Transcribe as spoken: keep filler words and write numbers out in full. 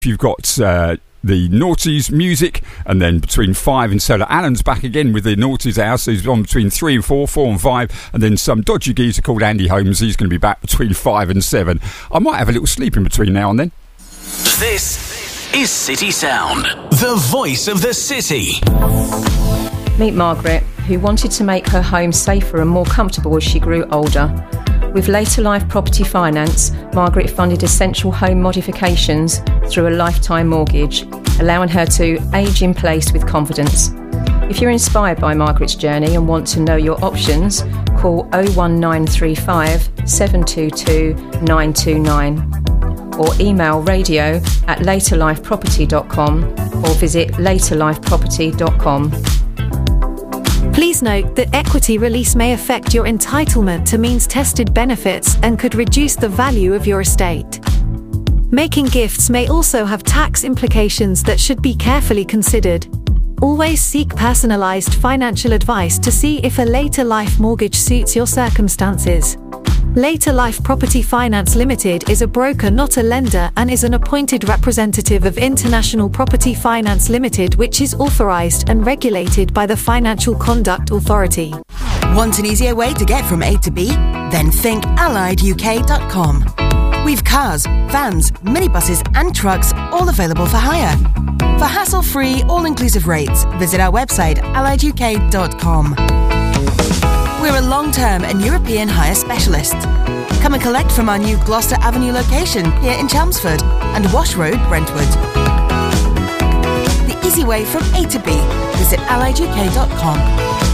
You've got uh, the Naughties music, and then between five and seven, Alan's back again with the Naughties house. He's on between three and four, four and five, and then some dodgy geezer called Andy Holmes. He's going to be back between five and seven. I might have a little sleep in between now and then. This is City Sound, the voice of the city. Meet Margaret, who wanted to make her home safer and more comfortable as she grew older. With Later Life Property Finance, Margaret funded essential home modifications through a lifetime mortgage, allowing her to age in place with confidence. If you're inspired by Margaret's journey and want to know your options, call oh one nine three five, seven two two, nine two nine or email radio at later life property dot com or visit later life property dot com. Please note that equity release may affect your entitlement to means-tested benefits and could reduce the value of your estate. Making gifts may also have tax implications that should be carefully considered. Always seek personalised financial advice to see if a later life mortgage suits your circumstances. Later Life Property Finance Limited is a broker, not a lender, and is an appointed representative of International Property Finance Limited, which is authorised and regulated by the Financial Conduct Authority. Want an easier way to get from A to B? Then think allied U K dot com. We've cars, vans, minibuses and trucks all available for hire. For hassle-free, all-inclusive rates, visit our website allied U K dot com. We're a long-term and European hire specialist. Come and collect from our new Gloucester Avenue location here in Chelmsford and Wash Road, Brentwood. The easy way from A to B. Visit allied U K dot com.